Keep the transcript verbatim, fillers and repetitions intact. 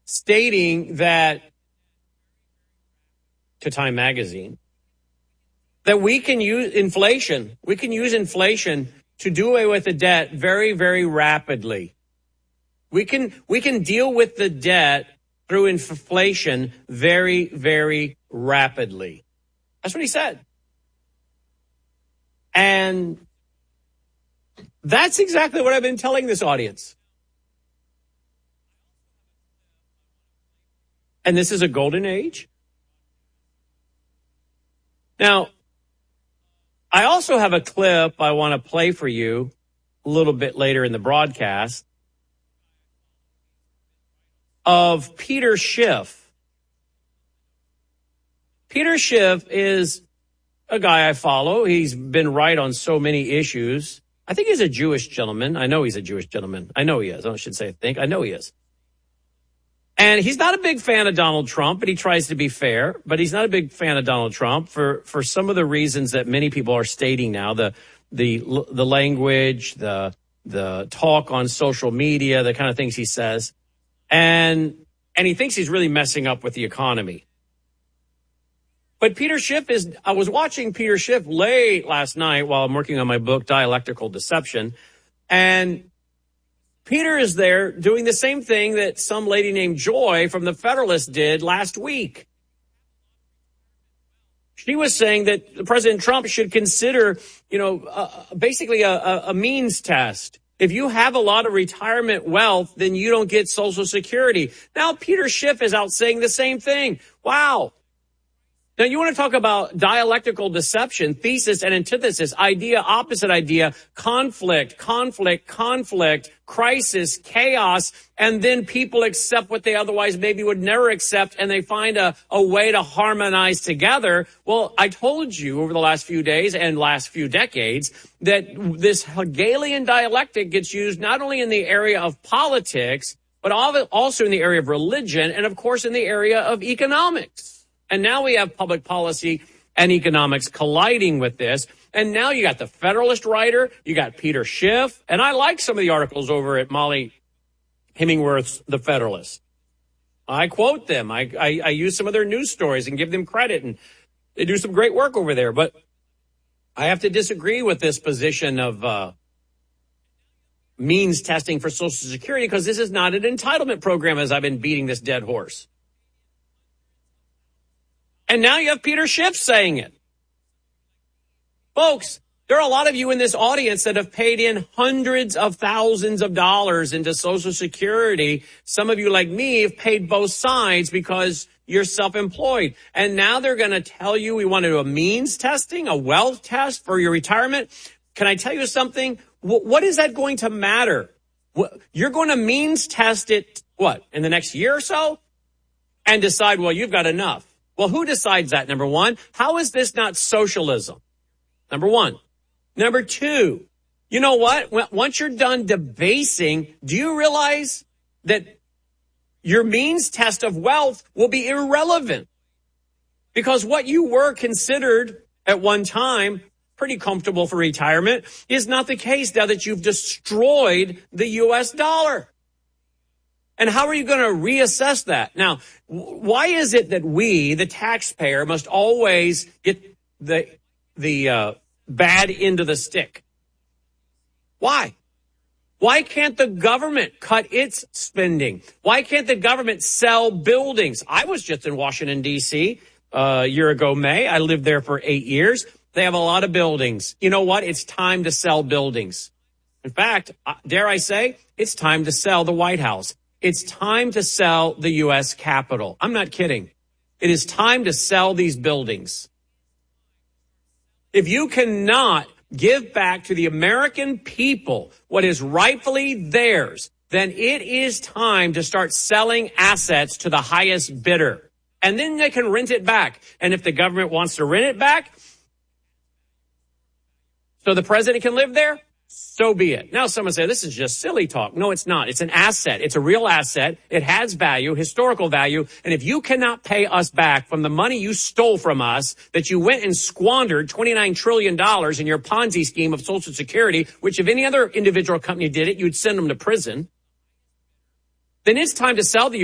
stating that to Time Magazine that we can use inflation. We can use inflation to do away with the debt very, very rapidly. We can we can deal with the debt through inflation very, very rapidly. That's what he said. And that's exactly what I've been telling this audience. And this is a golden age. Now, I also have a clip I want to play for you a little bit later in the broadcast of Peter Schiff. Peter Schiff is a guy I follow. He's been right on so many issues. I think he's a Jewish gentleman. I know he's a Jewish gentleman. I know he is. I should say I think. I know he is. And he's not a big fan of Donald Trump, but he tries to be fair. But he's not a big fan of Donald Trump for, for some of the reasons that many people are stating now. The the the language, the the talk on social media, the kind of things he says. And and he thinks he's really messing up with the economy. But Peter Schiff is, I was watching Peter Schiff late last night while I'm working on my book, Dialectical Deception. And Peter is there doing the same thing that some lady named Joy from the Federalist did last week. She was saying that President Trump should consider, you know, uh, basically a, a, a means test. If you have a lot of retirement wealth, then you don't get Social Security. Now, Peter Schiff is out saying the same thing. Wow. Now, you want to talk about dialectical deception, thesis and antithesis, idea, opposite idea, conflict, conflict, conflict, crisis, chaos, and then people accept what they otherwise maybe would never accept, and they find a, a way to harmonize together. Well, I told you over the last few days and last few decades that this Hegelian dialectic gets used not only in the area of politics, but also in the area of religion and, of course, in the area of economics. And now we have public policy and economics colliding with this. And now you got the Federalist writer, you got Peter Schiff, and I like some of the articles over at Molly Hemingworth's The Federalist. I quote them. I, I, I use some of their news stories and give them credit, and they do some great work over there. But I have to disagree with this position of uh, means testing for Social Security, because this is not an entitlement program, as I've been beating this dead horse. And now you have Peter Schiff saying it. Folks, there are a lot of you in this audience that have paid in hundreds of thousands of dollars into Social Security. Some of you, like me, have paid both sides because you're self-employed. And now they're going to tell you we want to do a means testing, a wealth test for your retirement. Can I tell you something? What is that going to matter? You're going to means test it, what, in the next year or so? And decide, well, you've got enough. Well, who decides that, number one? How is this not socialism? Number one. Number two, you know what? Once you're done debasing, do you realize that your means test of wealth will be irrelevant? Because what you were considered at one time pretty comfortable for retirement is not the case now that you've destroyed the U S dollar. And how are you going to reassess that? Now, why is it that we, the taxpayer, must always get the the uh, bad end of the stick? Why? Why can't the government cut its spending? Why can't the government sell buildings? I was just in Washington, D C uh, a year ago, May. I lived there for eight years. They have a lot of buildings. You know what? It's time to sell buildings. In fact, dare I say, it's time to sell the White House. It's time to sell the U S Capitol. I'm not kidding. It is time to sell these buildings. If you cannot give back to the American people what is rightfully theirs, then it is time to start selling assets to the highest bidder. And then they can rent it back. And if the government wants to rent it back, so the president can live there, so be it. Now someone say, this is just silly talk. No, it's not. It's an asset. It's a real asset. It has value, historical value. And if you cannot pay us back from the money you stole from us, that you went and squandered twenty-nine trillion dollars in your Ponzi scheme of Social Security, which if any other individual company did it, you'd send them to prison, then it's time to sell the